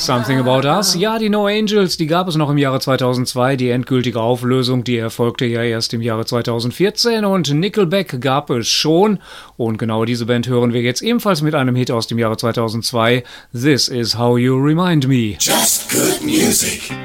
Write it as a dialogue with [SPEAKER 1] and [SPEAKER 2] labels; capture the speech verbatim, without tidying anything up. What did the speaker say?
[SPEAKER 1] Something About Us. Ja, die No Angels, die gab es noch im Jahre zweitausendzwei. Die endgültige Auflösung, die erfolgte ja erst im Jahre zweitausendvierzehn. Und Nickelback gab es schon. Und genau diese Band hören wir jetzt ebenfalls mit einem Hit aus dem Jahre zweitausendzwei. This is How You Remind Me.
[SPEAKER 2] Just good music.